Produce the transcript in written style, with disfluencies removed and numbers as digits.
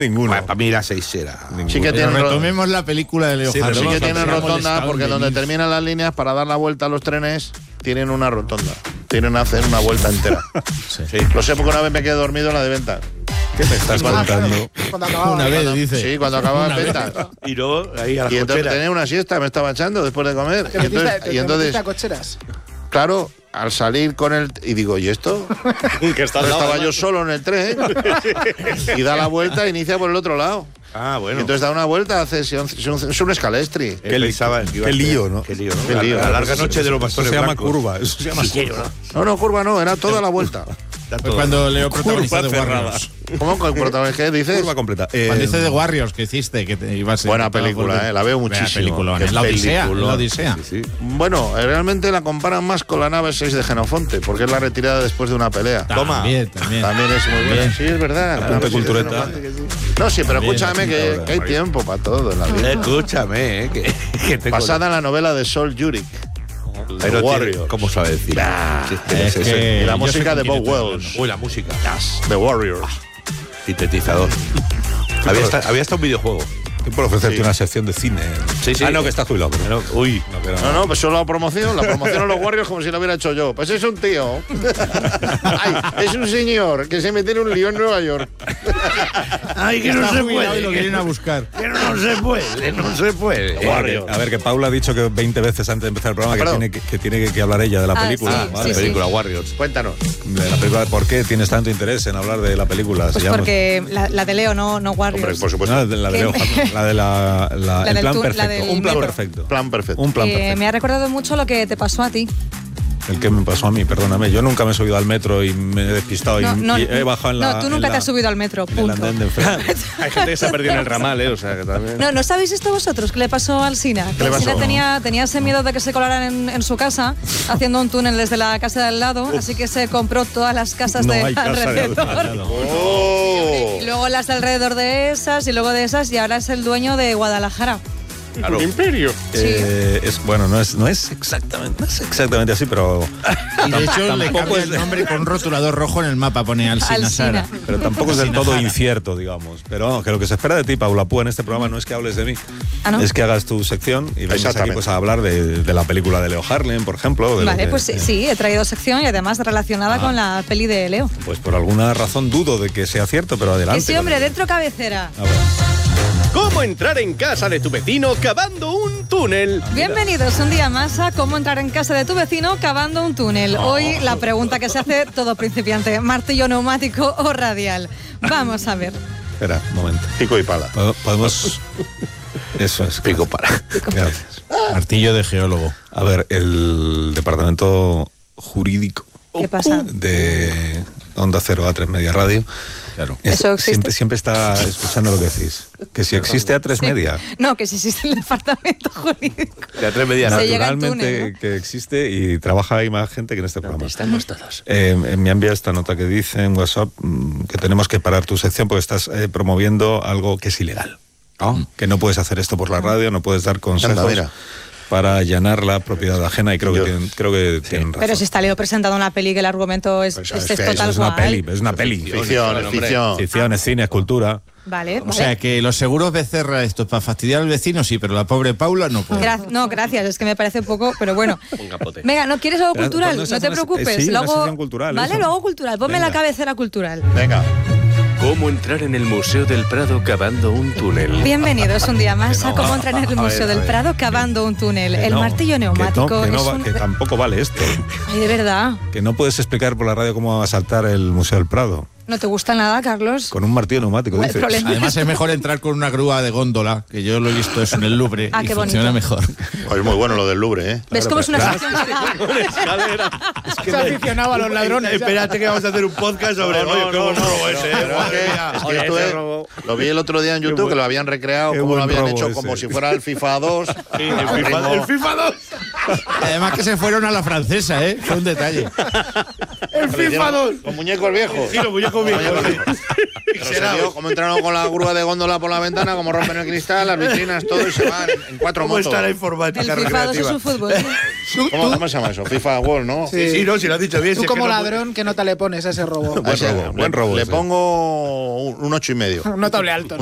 Ninguno. Para mí la 6 era. Sí que tienen retomemos la película de Leo Harlem. Sí que tienen rotonda, porque donde terminan las líneas, para dar la vuelta a los trenes, tienen una rotonda. Tienen que hacer una vuelta entera. Sí. Lo sé porque una vez me quedé dormido en la de venta. ¿Qué me estás contando? Cuando acababa. Una vez, dice. Sí, cuando acababa de venta. Y luego ahí a las Y entonces cocheras. tenía una siesta, me estaba echando después de comer. Te metiste a cocheras. Claro, al salir con el... Y digo, ¿y esto? Que está al lado, Estaba además. yo solo en el tren y da la vuelta e inicia por el otro lado. Ah, Y bueno. entonces da una vuelta, es un escalestri. Qué lío, ¿no? Qué lío, ¿no? Qué lío. La larga noche de los Eso bastones se llama blancos. curva. Eso se llama curva. No, curva no, era toda la vuelta. Fue cuando Leo protagonizó The Warriors. ¿Cómo con el protagonista? ¿Qué dices? Curva completa. Cuando dice The Warriors, que hiciste, que te ibas Buena película, la veo muchísimo. Película, Qué en la Odisea. peliculón. En la Odisea. Sí. Bueno, realmente la comparan más con la nave 6 de Genofonte, porque es la retirada después de una pelea. También. También es muy buena. Sí, es verdad. la Apunte nave 6 de cultureta. Genofonte, que sí. No, sí, pero También, escúchame que hay tiempo para todo en la vida. Escúchame, que tengo... Basada en la novela de Sol Yurik. Pero The tiene- Warrior. ¿Cómo sabe decir? Es que Y la yo música sé de con quién Bob estoy Wells. Uy, la música. The Warriors. Sintetizador. Había hasta un videojuego. Estoy por ofrecerte Sí. una sección de cine. Sí, sí. Ah, no, que está jubilado. Pero... Uy. No, pues solo la promoción a los Warriors como si lo hubiera hecho yo. Pues es un tío. Ay, es un señor que se mete en un lío en Nueva York. Ay, que Está jubilado y lo quieren a buscar. Que no se puede, no se puede. A ver, que Paula ha dicho que 20 veces antes de empezar el programa Perdón. que tiene que hablar ella de la película. sí, Vale, sí, sí. Película Warriors. Cuéntanos. De la película. ¿Por qué tienes tanto interés en hablar de la película? Pues Se llama- porque la de Leo, no Hombre, Warriors. por supuesto. No, la de Leo Harlem, la de el del plan tour, la perfecto. del Un plan metro. perfecto. Plan perfecto. Un plan perfecto. Me ha recordado mucho lo que te pasó a ti. El que me pasó a mí, perdóname. Yo nunca me he subido al metro y me he despistado y he bajado en la. No, tú nunca te has subido al metro, en el punto. andén de enfrente. Hay gente que se ha perdido en el ramal, o sea, que también... No sabéis esto vosotros, ¿qué le pasó al Sina? Que le el Sina pasó? tenía ese miedo de que se colaran en su casa, haciendo un túnel desde la casa de al lado, así que se compró todas las casas No de hay casa de alrededor. al lado. ¡Oh! Y luego las de alrededor de esas, y luego de esas, y ahora es el dueño de Guadalajara. Claro. Imperio. No es exactamente así, pero Y de hecho le tampoco cambia es el de- nombre con rotulador rojo en el mapa, pone Alsina Alsina. Sara. pero tampoco es del todo Alsina. incierto, digamos. Pero vamos, que lo que se espera de ti, Paula Púa, en este programa no es que hables de mí, Ah, ¿no? es que hagas tu sección y vengas aquí Exactamente. pues a hablar de la película de Leo Harlem, por ejemplo. de lo Vale, que- pues sí, he traído sección y además relacionada con la peli de Leo. Pues por alguna razón dudo de que sea cierto, pero adelante. Que sí, hombre, dentro cabecera. A ver. ¿Cómo entrar en casa de tu vecino cavando un túnel? Bienvenidos un día más a Cómo entrar en casa de tu vecino cavando un túnel. Hoy la pregunta que se hace todo principiante, martillo neumático o radial. Vamos a ver. Espera, un momento. Pico y pala. Podemos... Eso es. Pico para. Gracias. Martillo de geólogo. A ver, el departamento jurídico ¿Qué pasa? de Onda Cero A3 Media Radio. Claro. ¿Eso existe? Siempre está escuchando lo que decís. Que si existe A3 Media, No, que si existe el departamento jurídico. De A3 Media. Se llega al naturalmente túnel, ¿no? que existe y trabaja ahí más gente que en este programa. Estamos todos. Me ha enviado esta nota que dice en WhatsApp que tenemos que parar tu sección porque estás promoviendo algo que es ilegal. Que no puedes hacer esto por la radio, no puedes dar consejos Anda, mira. para allanar la propiedad ajena y creo que tienen razón. Pero si está Leo presentando una peli que el argumento es, Pues es es que total es una guay. peli, es una peli. Ficción, ficción. Ficción, es cine, es cultura. Vale, O sea que los seguros Becerra, esto para fastidiar al vecino, sí, pero la pobre Paula no puede. No, gracias, es que me parece un poco, pero bueno. Un capote. Venga, ¿no quieres algo Pero, cultural? ¿cuándo se No hace te una- preocupes. sí, lo una hago, sección cultural, vale, eso. lo hago cultural. Ponme Venga. la cabecera cultural. Venga. ¿Cómo entrar en el Museo del Prado cavando un túnel? Bienvenidos un día más a Cómo entrar en el Museo del Prado cavando un túnel. El martillo neumático es un... que tampoco vale esto. Ay, de verdad. Que no puedes explicar por la radio cómo asaltar el Museo del Prado. ¿No te gusta nada, Carlos? Con un martillo neumático, ¿Cuál es el dices. problema? Además es mejor entrar con una grúa de góndola, que yo lo he visto eso en el Louvre Ah, y qué funciona bonito. mejor. Pues es muy bueno lo del Louvre, ¿eh? ¿Ves cómo es una Claro. sección? Se aficionaba a los ladrones. Espérate que vamos a hacer un podcast sobre... No, Oye, qué buen robo pero ese, es madre que- mía. es que Oye, esto ese es- robo. Lo vi el otro día en YouTube, que lo habían recreado, qué como lo buen habían robo hecho, ese. como si fuera el FIFA 2. Sí, el FIFA 2. Además que se fueron a la francesa, ¿eh? Fue un detalle. El FIFA 2. Con muñecos viejos. Sí, los muñecos muy bien. Pero se vio cómo entraron con la grúa de góndola por la ventana, como rompen el cristal, las vitrinas, todo, y se van en 4 ¿Cómo motos. está la informática El FIFA 2 es recreativa? un fútbol. ¿Cómo se llama eso? FIFA World, ¿no? Sí, no, si lo has dicho bien. Tú si es como que no ladrón, ¿qué nota le pones a ese robo? Buen robo. buen robo Le ese. pongo un 8,5. Un notable alto.